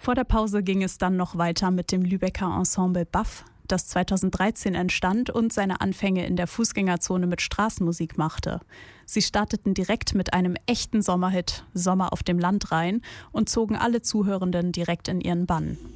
Vor der Pause ging es dann noch weiter mit dem Lübecker Ensemble BAF, das 2013 entstand und seine Anfänge in der Fußgängerzone mit Straßenmusik machte. Sie starteten direkt mit einem echten Sommerhit, Sommer auf dem Land rein, und zogen alle Zuhörenden direkt in ihren Bann.